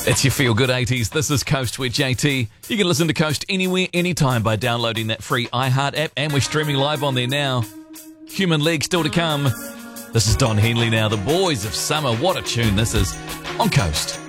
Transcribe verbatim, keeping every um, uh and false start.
It's your Feel Good eighties. This is Coast with J T. You can listen to Coast anywhere, anytime by downloading that free iHeart app, and we're streaming live on there now. Human League still to come. This is Don Henley now. The Boys of Summer. What a tune this is on Coast.